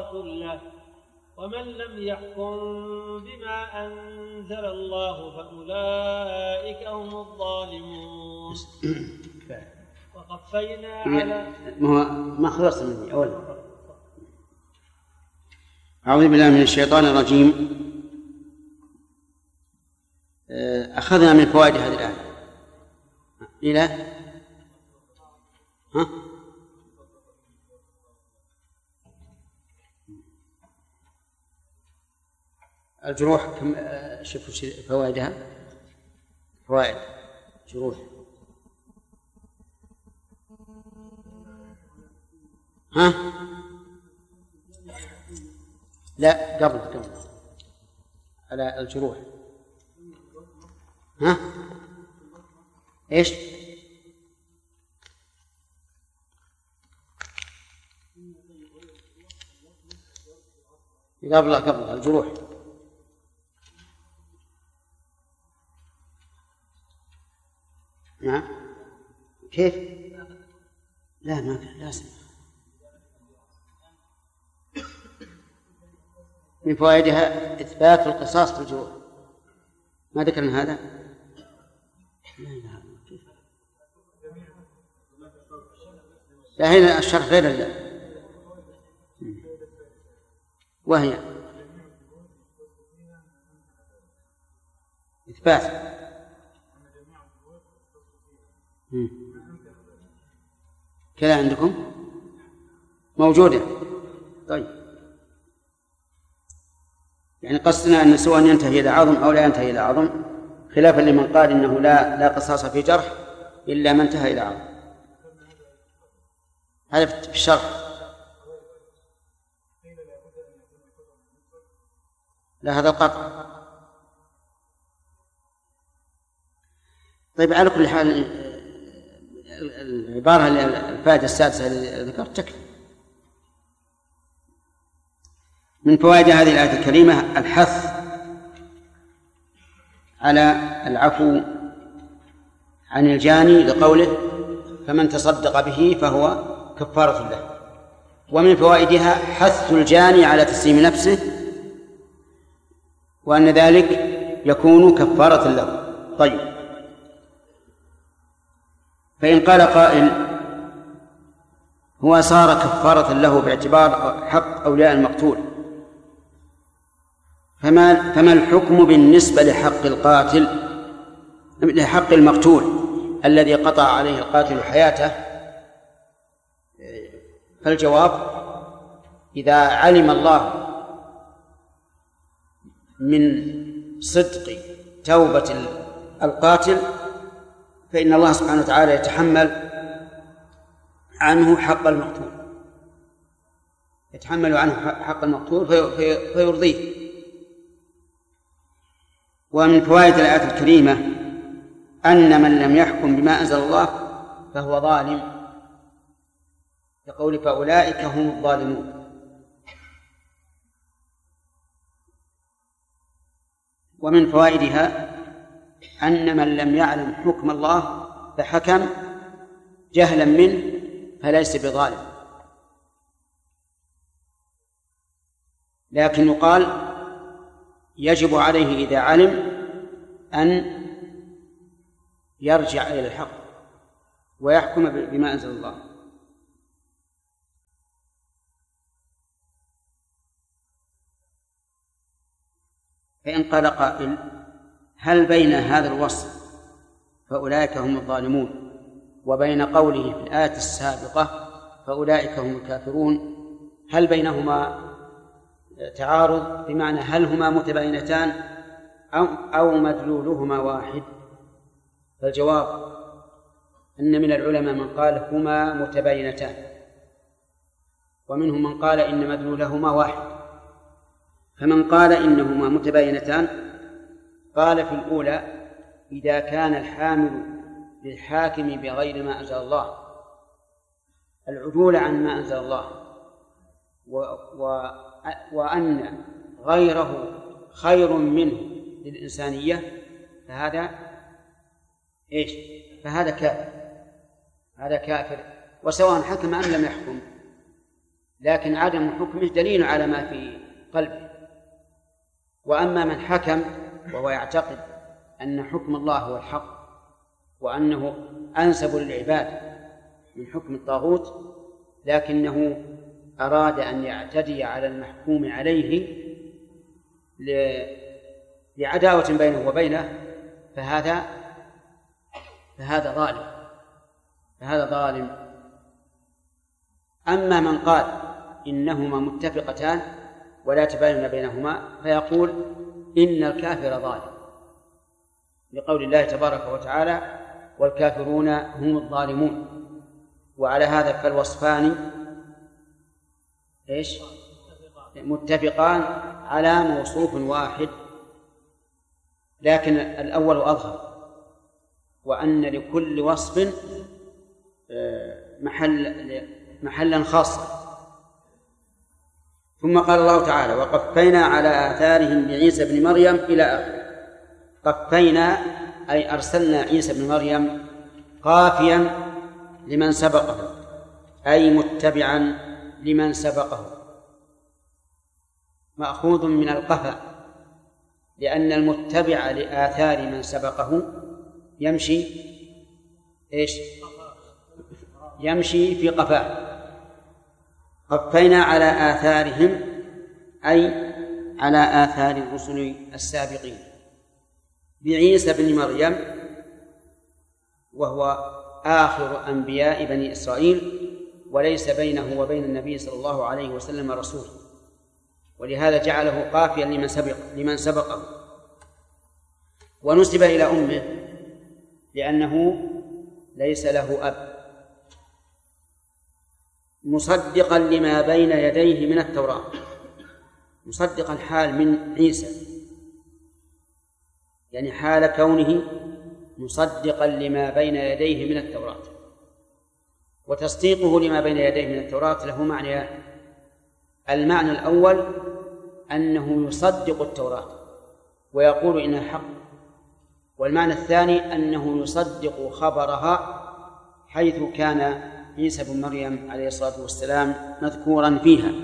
كفارة له. ومن لم يحكم بما أنزل الله فأولئك هم الظالمون. وقفينا على ما خلصت مني أولا. أعوذ بالله من الشيطان الرجيم. أخذنا من فوائد هذه الآية إلى الجروح. كم شوفوا فوائدها. فوائد جروح. لا قبل على الجروح. ايش؟ قبل الجروح. نعم. كيف؟ لا ما كان لازم. من فوائدها إثبات القصاص في الجروح. ما ذكرنا هذا؟ لا هنا الشرح غير الله. وهي إثبات. كذا عندكم موجودة. طيب يعني قصدنا أن سواء ينتهي إلى عظم أو لا ينتهي إلى عظم، خلافا لمن قال إنه لا قصاص في جرح إلا ما انتهى إلى عظم. هذا في الشرح. لا هذا القطع. طيب على كل حال العبارة الفائدة السادسة التي ذكرت تكفي. من فوائد هذه الآية الكريمة الحث على العفو عن الجاني لقوله فمن تصدق به فهو كفارة له. ومن فوائدها حث الجاني على تسليم نفسه وأن ذلك يكون كفارة له. طيب فإن قال قائل هو صار كفارة له باعتبار حق أولياء المقتول، فما الحكم بالنسبة لحق المقتول الذي قطع عليه القاتل حياته؟ فالجواب إذا علم الله من صدق توبة القاتل فإن الله سبحانه وتعالى يتحمل عنه حق المقتول، يتحمل عنه حق المقتول فيرضيه. ومن فوائد الآية الكريمة أن من لم يحكم بما أنزل الله فهو ظالم، يقول فأولئك هم الظالمون. ومن فوائدها أن من لم يعلم حكم الله فحكم جهلا منه فليس بظالم، لكن يقال يجب عليه إذا علم أن يرجع إلى الحق ويحكم بما أنزل الله. فإن قال قائل هل بين هذا الوصف فأولئك هم الظالمون وبين قوله في الآية السابقة فأولئك هم الكافرون هل بينهما تعارض؟ بمعنى هل هما متباينتان أو مدلولهما واحد؟ فالجواب أن من العلماء من قال هما متباينتان، ومنهم من قال إن مدلولهما واحد. فمن قال إنهما متباينتان قال في الأولى إذا كان الحامل للحاكم بغير ما أنزل الله العدول عن ما أنزل الله وأن غيره خير منه للإنسانية فهذا إيش؟ فهذا كافر، هذا كافر وسواء حكم أم لم يحكم، لكن عدم حكمه دليل على ما في قلبه. وأما من حكم وهو يعتقد أن حكم الله هو الحق وأنه أنسب للعباد من حكم الطاغوت، لكنه أراد أن يعتدي على المحكوم عليه لعداوة بينه وبينه، فهذا ظالم. أما من قال إنهما متفقتان ولا تباين بينهما فيقول إن الكافر ظالم، لقول الله تبارك وتعالى والكافرون هم الظالمون. وعلى هذا فالوصفان متفقان على موصوف واحد، لكن الأول أظهر، وأن لكل وصف محلا خاصا. ثم قال الله تعالى وقفينا على آثارهم بعيسى بن مريم إلى آخره. قفينا أي أرسلنا عيسى بن مريم قافيا لمن سبقه، أي متبعا لمن سبقه، مأخوذ من القفا، لأن المتبع لآثار من سبقه يمشي في قفاه. قفينا على آثارهم أي على آثار الرسل السابقين بعيسى بن مريم، وهو آخر أنبياء بني إسرائيل، وليس بينه وبين النبي صلى الله عليه وسلم رسول، ولهذا جعله قافيا لمن سبقه. ونسب إلى أمه لأنه ليس له أب، مصدقا لما بين يديه من التوراة، مصدقا حال من عيسى، يعني حال كونه مصدقا لما بين يديه من التوراة. وتصديقه لما بين يديه من التوراة له معنيان: المعنى الأول أنه يصدق التوراة ويقول إنها حق، والمعنى الثاني أنه يصدق خبرها حيث كان عيسى بن مريم عليه الصلاة والسلام مذكورا فيها.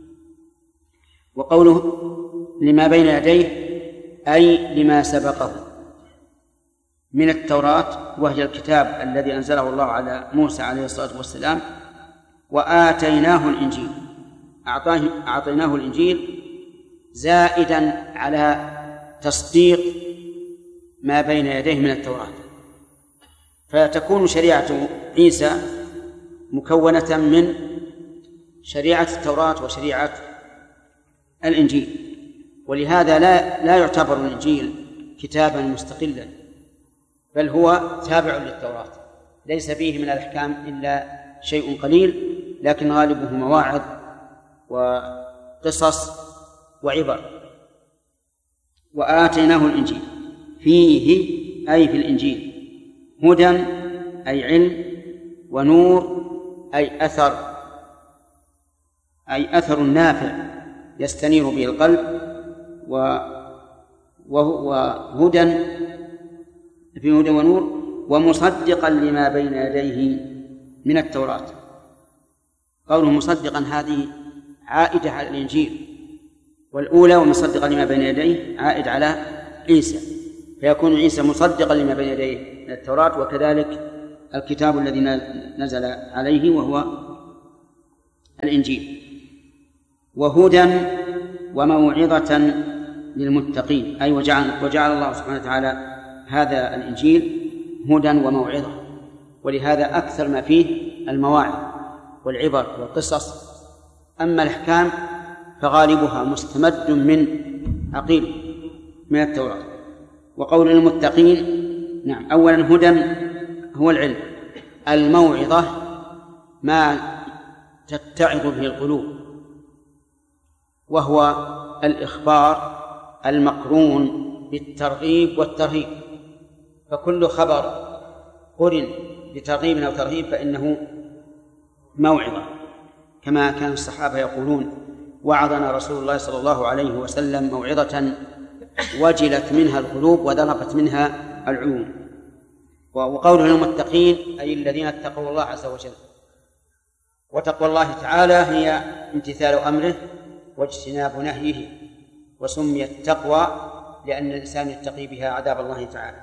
وقوله لما بين يديه أي لما سبقه من التوراة، وهي الكتاب الذي أنزله الله على موسى عليه الصلاة والسلام. وآتيناه الإنجيل، أعطيناه الإنجيل زائدا على تصديق ما بين يديه من التوراة، فتكون شريعة عيسى مكونة من شريعة التوراة وشريعة الإنجيل. ولهذا لا يعتبر الإنجيل كتابا مستقلا، بل هو تابع للتوراة، ليس فيه من الأحكام إلا شيء قليل، لكن غالبه مواعظ وقصص وعبر. وآتيناه الإنجيل فيه أي في الإنجيل هدى أي علم، ونور أي أثر نافع يستنير به القلب، وهدى في هدى ونور، ومصدقا لما بين يديه من التوراة. قوله مصدقا هذه عائدة على الإنجيل، والأولى ومصدقا لما بين يديه عائد على عيسى، فيكون عيسى مصدقا لما بين يديه من التوراة، وكذلك الكتاب الذي نزل عليه وهو الإنجيل. وهدى وموعظة للمتقين، أي وجعل الله سبحانه وتعالى هذا الإنجيل هدى وموعظة، ولهذا أكثر ما فيه المواعظ والعبر والقصص. أما الأحكام فغالبها مستمد من عقيل من التوراة. وقول المتقين، نعم، أولا هدى هو العلم، الموعظة ما تتعظ به القلوب، وهو الإخبار المقرون بالترغيب والترهيب، فكل خبر قرن بترغيب أو ترهيب فإنه موعظة، كما كان الصحابة يقولون: وعظنا رسول الله صلى الله عليه وسلم موعظة وجلت منها القلوب وذرفت منها العيون. وقوله المتقين أي الذين اتقوا الله عز وجل. وتقوى الله تعالى هي امتثال أمره واجتناب نهيه، وسميت تقوى لأن الإنسان يتقي بها عذاب الله تعالى.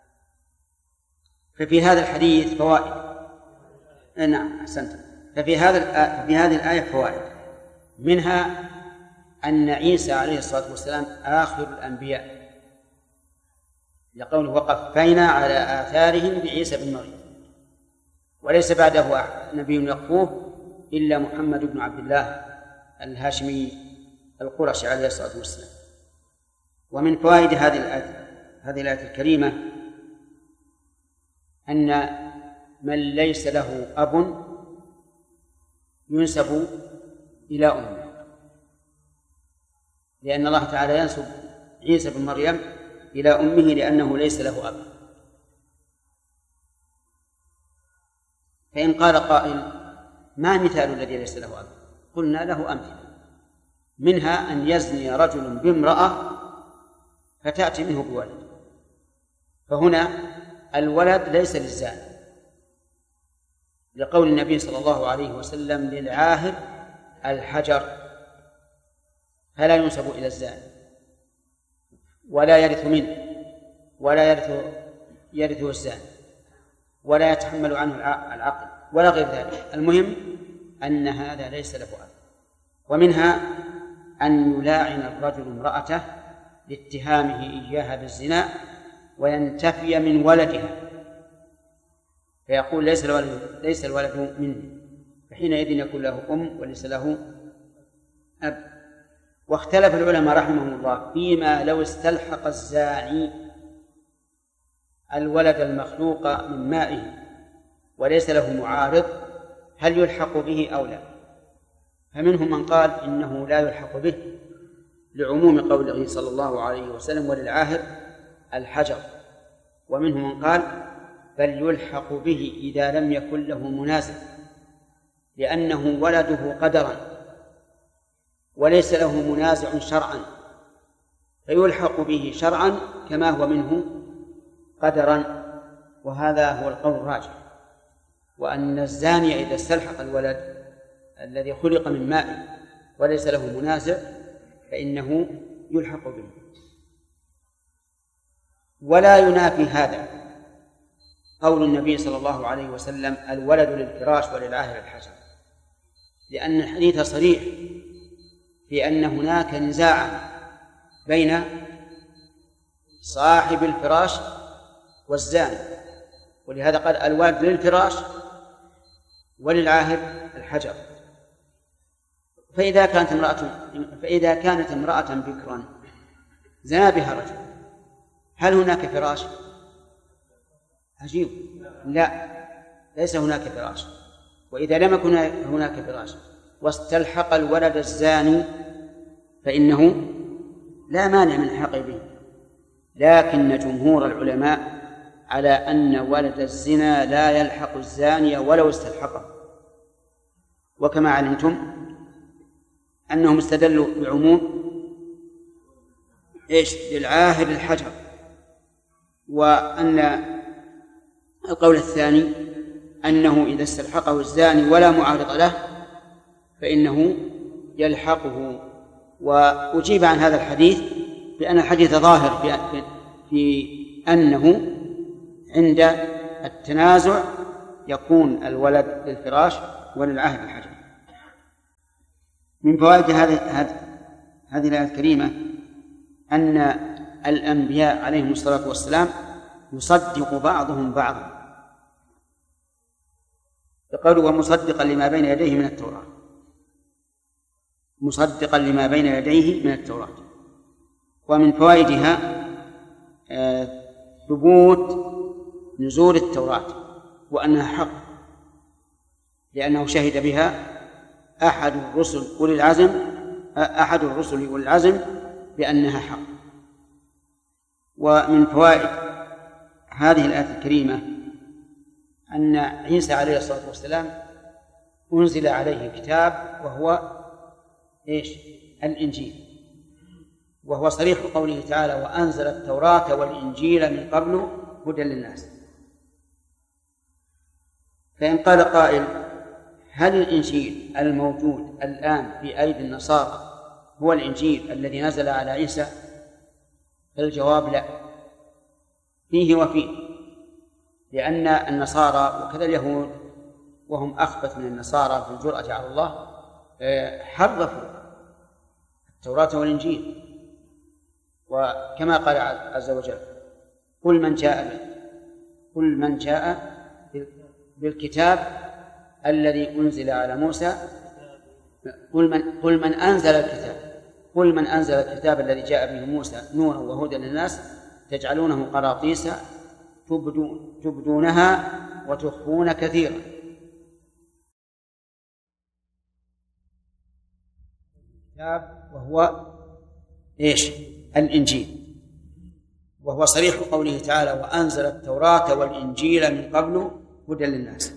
ففي هذا الحديث فوائد. نعم أحسنت. ففي هذه الآية فوائد، منها أن عيسى عليه الصلاة والسلام آخر الأنبياء، لقوله وقفينا على آثارهم بعيسى بن مريم، وليس بعده نبي يقفوه إلا محمد بن عبد الله الهاشمي القرشي عليه الصلاة والسلام. ومن فوائد هذه الآية الكريمة أن من ليس له أب ينسب إلى أمه، لأن الله تعالى ينسب عيسى بن مريم إلى أمه لأنه ليس له أب. فإن قال قائل ما مثال الذي ليس له أب؟ قلنا له أمثلة، منها أن يزني رجل بامرأة فتأتي منه بولد، فهنا الولد ليس للزاني، لقول النبي صلى الله عليه وسلم للعاهر الحجر، فلا ينسب إلى الزاني ولا يرث منه ولا يرثه الزاني ولا يتحمل عنه العقل ولا غير ذلك. المهم أن هذا ليس له أب. ومنها أن يلاعن الرجل امرأته لاتهامه إياها بالزنا وينتفي من ولدها، فيقول ليس الولد مني، فحينئذ يكون له أم وليس له أب. واختلف العلماء رحمهم الله فيما لو استلحق الزاني الولد المخلوق من مائه وليس له معارض هل يلحق به أو لا. فمنهم من قال إنه لا يلحق به لعموم قوله صلى الله عليه وسلم وللعاهر الحجر، ومنهم من قال بل يلحق به إذا لم يكن له منازع لأنه ولده قدرا وليس له منازع شرعا، فيلحق به شرعا كما هو منه قدرا. وهذا هو القول الراجح، وأن الزاني إذا استلحق الولد الذي خلق من ماء وليس له منازع فإنه يلحق به. ولا ينافي هذا قول النبي صلى الله عليه وسلم الولد للفراش وللعاهر الحجر، لأن الحديث صريح في أن هناك نزاعا بين صاحب الفراش والزاني، ولهذا قال الولد للفراش وللعاهر الحجر. فإذا كانت امرأة بكرا زنا بها رجل هل هناك فراش؟ عجيب، لا، ليس هناك فراش. وإذا لم يكن هناك فراش واستلحق الولد الزاني فإنه لا مانع من الحق به، لكن جمهور العلماء على أن ولد الزنا لا يلحق الزاني ولو استلحقه. وكما علمتم أنهم استدلوا بعموم للعاهر الحجر، وأن القول الثاني أنه إذا استلحقه الزاني ولا معارض له فإنه يلحقه. وأجيب عن هذا الحديث بأن الحديث ظاهر في أنه عند التنازع يكون الولد للفراش وللعاهر الحجر. من فوائد هذه الآية الكريمة أن الأنبياء عليهم الصلاة والسلام يصدق بعضهم بعضا، يقول ومصدقا لما بين يديه من التوراة، مصدقا لما بين يديه من التوراة. ومن فوائدها ثبوت نزول التوراة وأنها حق، لأنه شهد بها أحد الرسل أولي العزم بأنها حق. ومن فوائد هذه الآية الكريمة أن عيسى عليه الصلاة والسلام أنزل عليه كتاب وهو الإنجيل، وهو صريح قوله تعالى وأنزل التوراة والإنجيل من قبل هدى للناس. فإن قال قائل هل الإنجيل الموجود الآن في أيدي النصارى هو الإنجيل الذي نزل على عيسى؟ الجواب لا، فيه وفيه، لأن النصارى وكذا اليهود وهم أخبث من النصارى في الجرأة على الله حرفوا التوراة والإنجيل. وكما قال عز وجل: قل من جاء بالكتاب الذي أنزل على موسى، قل من أنزل الكتاب الذي جاء به موسى نورا وهدى للناس تجعلونه قراطيس تبدونها وتخفون كثيرا. وهو إيش؟ الإنجيل، وهو صريح قوله تعالى: وأنزل التوراة والإنجيل من قبل هدى للناس.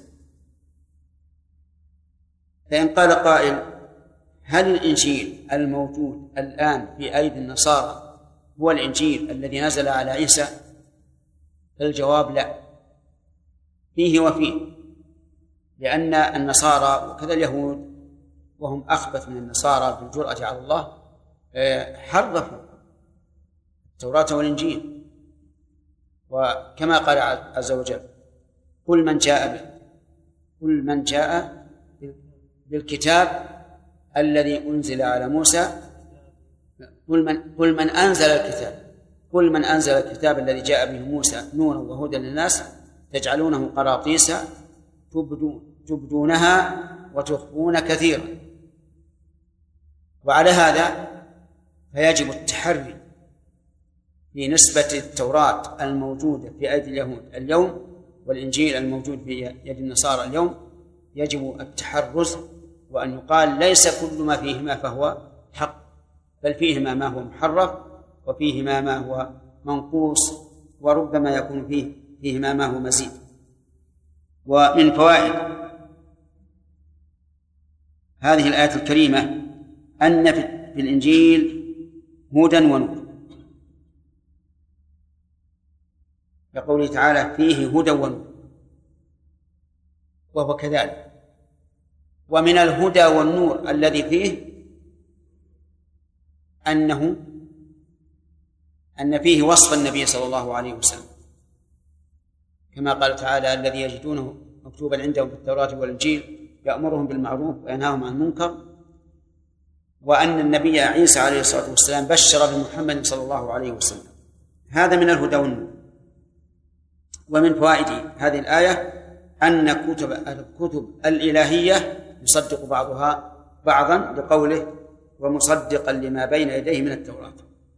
فإن قال قائل: هل الإنجيل الموجود الآن في أيدي النصارى هو الإنجيل الذي نزل على عيسى؟ الجواب لا، فيه وفيه، لأن النصارى وكذا اليهود وهم أخبث من النصارى في الجرأة على الله حرفوا التوراة والإنجيل. وكما قال عز وجل: قل من جاء بالكتاب الذي أنزل على موسى، قل من أنزل الكتاب الذي جاء به موسى نورا وهدى للناس تجعلونه قراطيس تبدونها وتخفون كثيرا. وعلى هذا فيجب التحري في نسبة التوراة الموجودة في أيدي اليهود اليوم والإنجيل الموجود في يد النصارى اليوم، يجب التحرز، وأن يقال ليس كل ما فيهما فهو حق، بل فيهما ما هو محرف، وفيهما ما هو منقوص، وربما يكون فيهما ما هو مزيد. ومن فوائد هذه الآية الكريمة أن في الإنجيل هدى ونور، يقول تعالى: فيه هدى ونور، وهو كذلك. ومن الهدى والنور الذي فيه أن فيه وصف النبي صلى الله عليه وسلم، كما قال تعالى: الذي يجدونه مكتوبا عندهم في التوراة والإنجيل يأمرهم بالمعروف وينهاهم عن المنكر. وأن النبي عيسى عليه الصلاة والسلام بشر بمحمد صلى الله عليه وسلم. هذا من الهدى والنور. ومن فوائد هذه الآية أن الكتب الإلهية يصدق بعضها بعضا، لقوله: ومصدقا لما بين يديه من التوراة.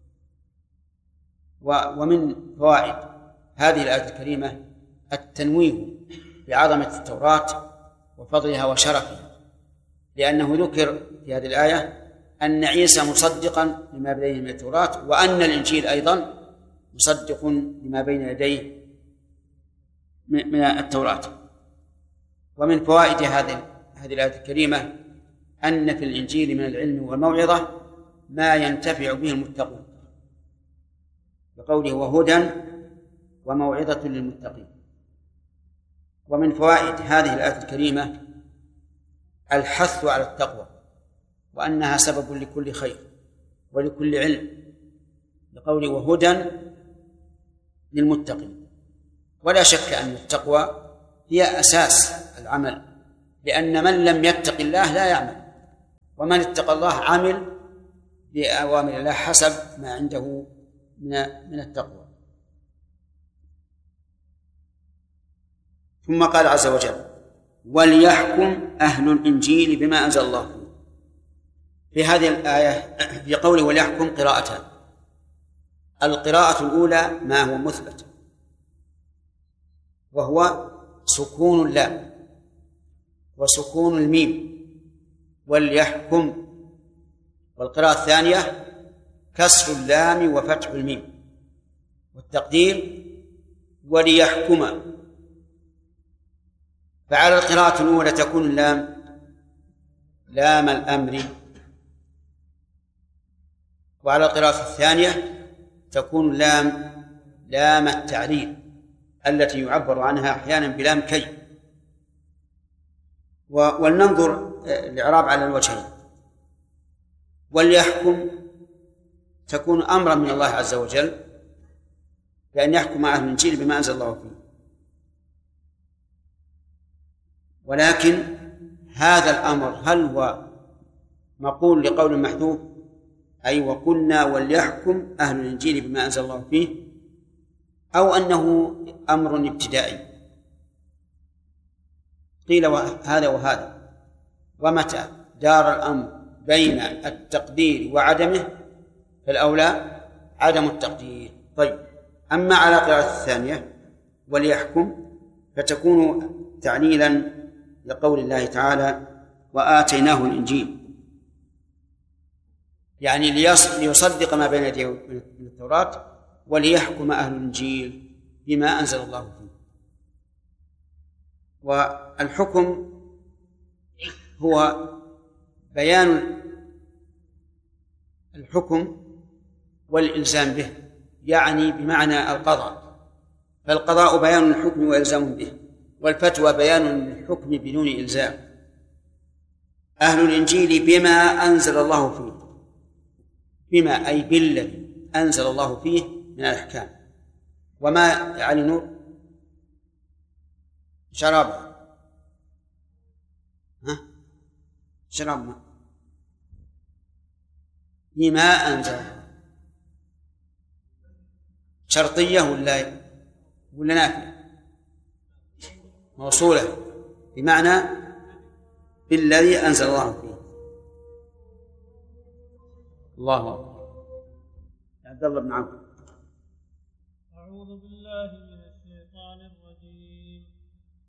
ومن فوائد هذه الآية الكريمة التنويه بعظمة التوراة وفضلها وشرفها، لأنه ذكر في هذه الآية أن عيسى مصدقا لما بين يديه من التوراة، وأن الإنجيل أيضا مصدق لما بين يديه من التوراة. ومن فوائد هذه الآية الكريمة أن في الإنجيل من العلم والموعظة ما ينتفع به المتقون، بقوله: وهدى وموعظة للمتقين. ومن فوائد هذه الآية الكريمة الحث على التقوى، وأنها سبب لكل خير ولكل علم، بقوله: وهدى للمتقين. ولا شك أن التقوى هي أساس العمل، لأن من لم يتق الله لا يعمل، ومن اتقى الله عمل بأوامر الله حسب ما عنده من التقوى. ثم قال عز وجل: وليحكم أهل الإنجيل بما أنزل الله. في هذه الآية في قوله وليحكم قراءتان. القراءة الأولى ما هو مثبت، وهو سكون اللام وسكون الميم، وليحكم. والقراءة الثانية كسر اللام وفتح الميم، والتقدير وليحكم. فعلى القراءة الأولى تكون اللام لام الأمر، وعلى القراءة الثانية تكون اللام لام التعليل التي يعبر عنها أحيانا بلام كي. ولننظر الإعراب على الوجهين. وليحكم تكون أمرا من الله عز وجل بأن يحكم أهل الإنجيل بما أنزل الله فيه، ولكن هذا الأمر هل هو مقول لقول محذوف أي وقلنا وليحكم أهل الإنجيل بما أنزل الله فيه، أو أنه أمر ابتدائي؟ قيل هذا وهذا، ومتى دار الأمر بين التقدير وعدمه فالأولى عدم التقدير. طيب، أما على قراءة الثانية وليحكم فتكون تعليلا لقول الله تعالى وآتيناه الإنجيل، يعني ليصدق ما بين يديه من التوراة، وليحكم أهل الإنجيل بما أنزل الله فيه. والحكم هو بيان الحكم والإلزام به، يعني بمعنى القضاء، فالقضاء بيان الحكم وإلزام به، والفتوى بيان الحكم بدون إلزام. أهل الإنجيل بما أنزل الله فيه، بما أي بالذي أنزل الله فيه من الأحكام. وما يعني نور شراب شراب ما بما أنزل شرطية ولا نافية؟ موصولة بمعنى بالذي أنزل الله فيه. الله أكبر. عبد الله بن عمرو. أعوذ بالله